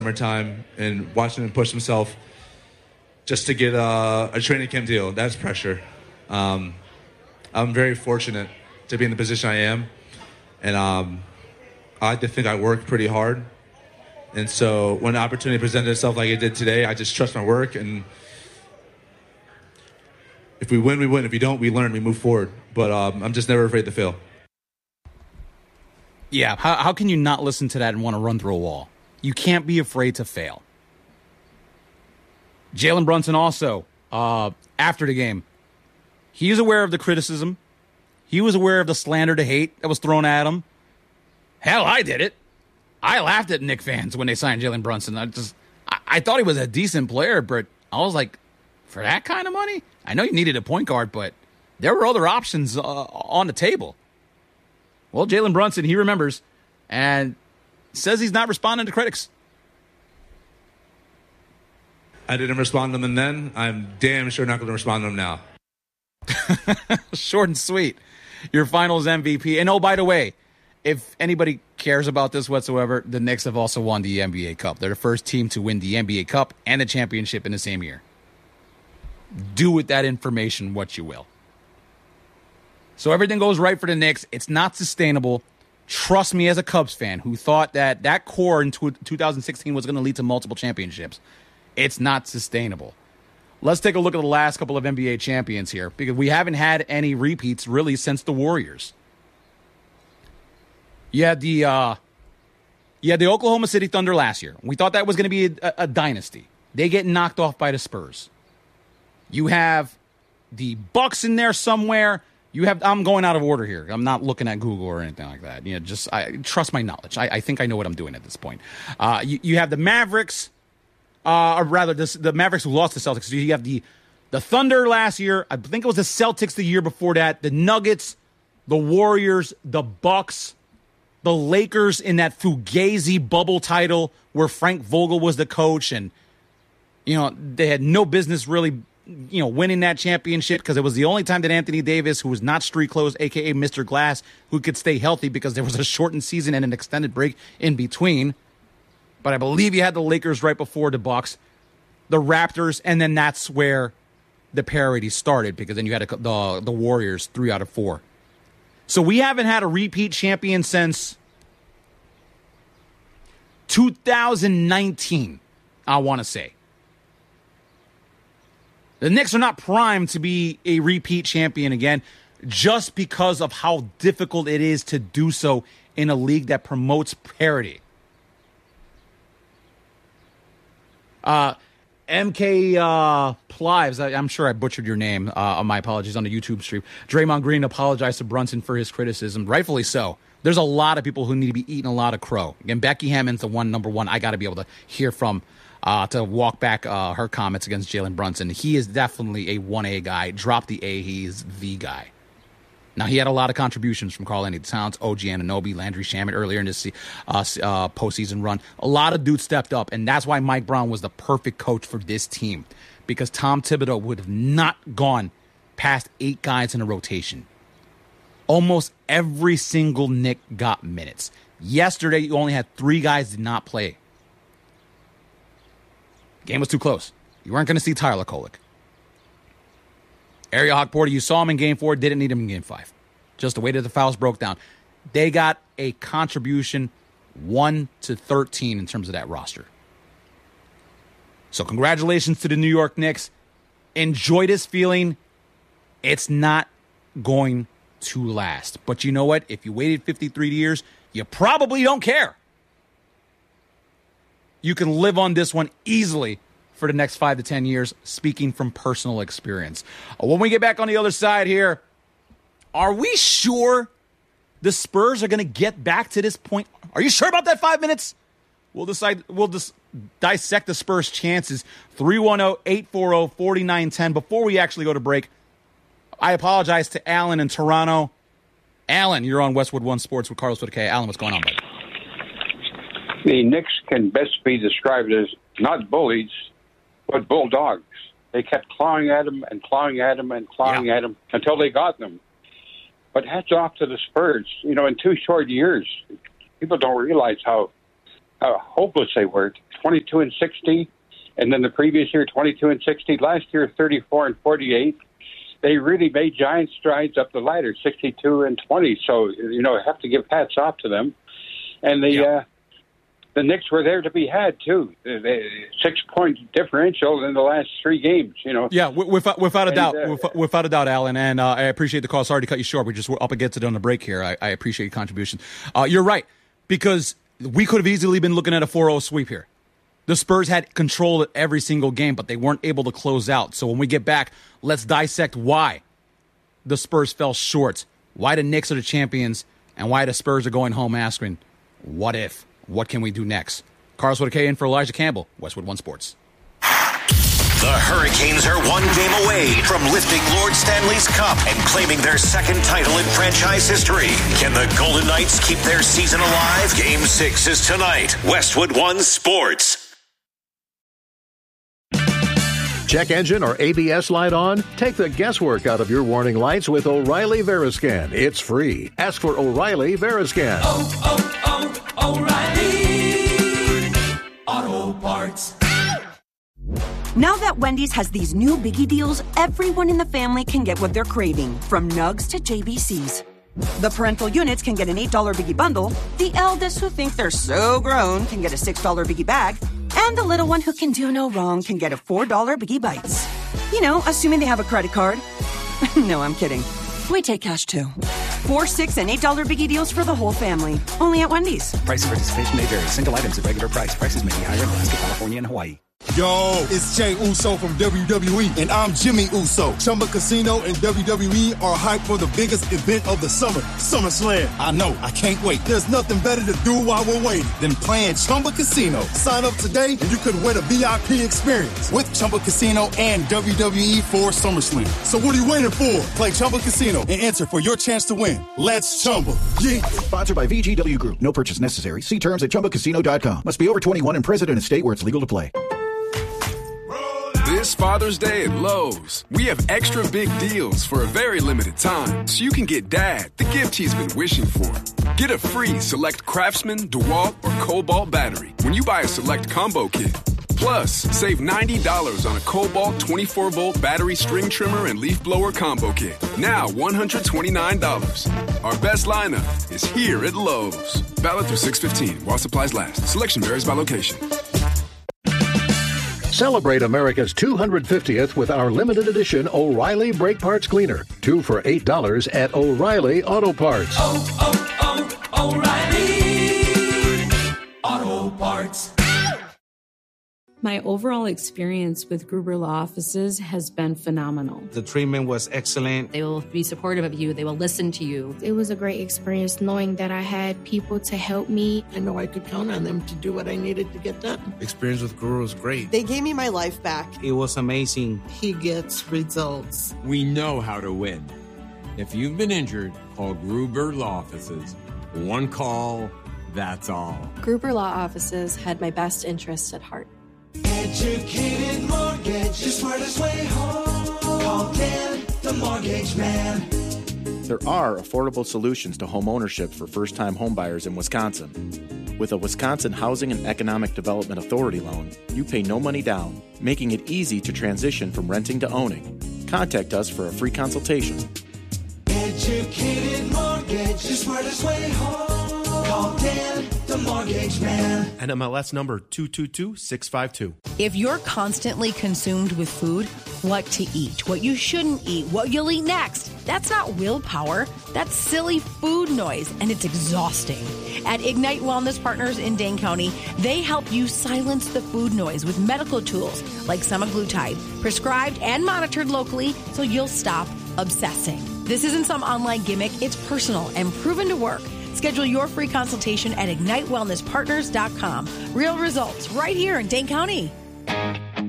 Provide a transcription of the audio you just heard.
summertime and watching him push himself just to get a training camp deal. That's pressure. I'm very fortunate to be in the position I am, and I like to think I work pretty hard. And so when the opportunity presented itself like it did today, I just trust my work, and if we win, we win. If we don't, we learn, we move forward. But I'm just never afraid to fail. Yeah, how can you not listen to that and want to run through a wall? You can't be afraid to fail. Jalen Brunson also, after the game, he was aware of the criticism. He was aware of the slander, the hate that was thrown at him. Hell, I did it. I laughed at Knicks fans when they signed Jalen Brunson. I thought he was a decent player, but I was like, for that kind of money? I know you needed a point guard, but there were other options on the table. Well, Jalen Brunson, he remembers, and says he's not responding to critics. I didn't respond to them then. I'm damn sure not going to respond to them now. Short and sweet. Your finals MVP. And oh, by the way, if anybody cares about this whatsoever, the Knicks have also won the NBA Cup. They're the first team to win the NBA Cup and the championship in the same year. Do with that information what you will. So everything goes right for the Knicks. It's not sustainable. Trust me as a Cubs fan who thought that core in 2016 was going to lead to multiple championships. It's not sustainable. Let's take a look at the last couple of NBA champions here, because we haven't had any repeats really since the Warriors. You had the Oklahoma City Thunder last year. We thought that was going to be a dynasty. They get knocked off by the Spurs. You have the Bucks in there somewhere. I'm going out of order here. I'm not looking at Google or anything like that. I trust my knowledge. I think I know what I'm doing at this point. You have the Mavericks, or rather the Mavericks who lost to Celtics. So you have the Thunder last year. I think it was the Celtics the year before that. The Nuggets, the Warriors, the Bucks, the Lakers in that Fugazi bubble title where Frank Vogel was the coach, and they had no business really winning that championship because it was the only time that Anthony Davis, who was not street clothes, a.k.a. Mr. Glass, who could stay healthy because there was a shortened season and an extended break in between. But I believe you had the Lakers right before the Bucks, the Raptors, and then that's where the parity started, because then you had the Warriors 3 out of 4. So we haven't had a repeat champion since 2019, I want to say. The Knicks are not primed to be a repeat champion again just because of how difficult it is to do so in a league that promotes parity. MK Plives, I'm sure I butchered your name. My apologies on the YouTube stream. Draymond Green apologized to Brunson for his criticism. Rightfully so. There's a lot of people who need to be eating a lot of crow. Again, Becky Hammond's the number one I got to be able to hear from to walk back her comments against Jalen Brunson. He is definitely a 1A guy. Drop the A, he's the guy. Now, he had a lot of contributions from Karl-Anthony Towns, OG Anunoby, Landry Shamet earlier in this postseason run. A lot of dudes stepped up, and that's why Mike Brown was the perfect coach for this team, because Tom Thibodeau would have not gone past 8 guys in a rotation. Almost every single Knick got minutes. Yesterday, you only had 3 guys did not play. Game was too close. You weren't going to see Tyler Kolek. Ariel Hawk-Porter, you saw him in Game 4, didn't need him in Game 5. Just the way that the fouls broke down. They got a contribution 1 to 13 in terms of that roster. So congratulations to the New York Knicks. Enjoy this feeling. It's not going to last. But you know what? If you waited 53 years, you probably don't care. You can live on this one easily for the next 5 to 10 years, speaking from personal experience. When we get back on the other side here, are we sure the Spurs are going to get back to this point? Are you sure about that 5 minutes? We'll dissect the Spurs' chances. 310-840-4910. Before we actually go to break, I apologize to Alan in Toronto. Alan, you're on Westwood One Sports with Carlos Whitaker. Alan, what's going on, buddy? The Knicks can best be described as not bullies, but bulldogs. They kept clawing at him and clawing at him and clawing at him until they got them. But hats off to the Spurs. In 2 short years, people don't realize how hopeless they were. 22-60, and then the previous year 22-60. Last year 34-48. They really made giant strides up the ladder, 62-20. So have to give hats off to them. And the Knicks were there to be had too. 6-point differential in the last 3 games. Yeah, without a doubt, without a doubt, Alan. And I appreciate the call. Sorry to cut you short. We're up against it on the break here. I appreciate your contribution. You're right, because we could have easily been looking at a 4-0 sweep here. The Spurs had control at every single game, but they weren't able to close out. So when we get back, let's dissect why the Spurs fell short, why the Knicks are the champions, and why the Spurs are going home asking, what if? What can we do next? Carlos with a K in for Elijah Campbell, Westwood One Sports. The Hurricanes are 1 game away from lifting Lord Stanley's Cup and claiming their 2nd title in franchise history. Can the Golden Knights keep their season alive? Game 6 is tonight. Westwood One Sports. Check engine or ABS light on? Take the guesswork out of your warning lights with O'Reilly Veriscan. It's free. Ask for O'Reilly Veriscan. O'Reilly Auto Parts. Now that Wendy's has these new Biggie deals, everyone in the family can get what they're craving, from nugs to JBCs. The parental units can get an $8 Biggie bundle, the eldest who think they're so grown can get a $6 Biggie bag, and the little one who can do no wrong can get a $4 Biggie Bites. Assuming they have a credit card. No, I'm kidding. We take cash too. 4, 6, and $8 Biggie deals for the whole family. Only at Wendy's. Price and participation may vary. Single items at regular price. Prices may be higher in Alaska, California, and Hawaii. Yo, it's Jey Uso from WWE, and I'm Jimmy Uso. Chumba Casino and WWE are hyped for the biggest event of the summer, SummerSlam. I know, I can't wait. There's nothing better to do while we're waiting than playing Chumba Casino. Sign up today, and you could win a VIP experience with Chumba Casino and WWE for SummerSlam. So what are you waiting for? Play Chumba Casino and enter for your chance to win. Let's Chumba. Yeah. Sponsored by VGW Group. No purchase necessary. See terms at ChumbaCasino.com. Must be over 21 and present in a state where it's legal to play. This Father's Day at Lowe's, we have extra big deals for a very limited time, so you can get Dad the gift he's been wishing for. Get a free Select Craftsman, DeWalt, or Cobalt battery when you buy a Select combo kit. Plus, save $90 on a Cobalt 24-volt battery string trimmer and leaf blower combo kit. Now $129. Our best lineup is here at Lowe's. Valid through 6/15 while supplies last. Selection varies by location. Celebrate America's 250th with our limited edition O'Reilly Brake Parts Cleaner. 2 for $8 at O'Reilly Auto Parts. O'Reilly Auto Parts. My overall experience with Gruber Law Offices has been phenomenal. The treatment was excellent. They will be supportive of you. They will listen to you. It was a great experience knowing that I had people to help me. I know I could count on them to do what I needed to get done. Experience with Gruber was great. They gave me my life back. It was amazing. He gets results. We know how to win. If you've been injured, call Gruber Law Offices. One call, that's all. Gruber Law Offices had my best interests at heart. Educated mortgage, the smartest way home. Call Dan, the mortgage man. There are affordable solutions to home ownership for first-time homebuyers in Wisconsin. With a Wisconsin Housing and Economic Development Authority loan, you pay no money down, making it easy to transition from renting to owning. Contact us for a free consultation. Educated mortgage, the smartest way home. Call Dan, the mortgage man. NMLS number 222652. If you're constantly consumed with food, what to eat, what you shouldn't eat, what you'll eat next, that's not willpower. That's silly food noise, and it's exhausting. At Ignite Wellness Partners in Dane County, they help you silence the food noise with medical tools like semaglutide, prescribed and monitored locally so you'll stop obsessing. This isn't some online gimmick. It's personal and proven to work. Schedule your free consultation at IgniteWellnessPartners.com. Real results right here in Dane County.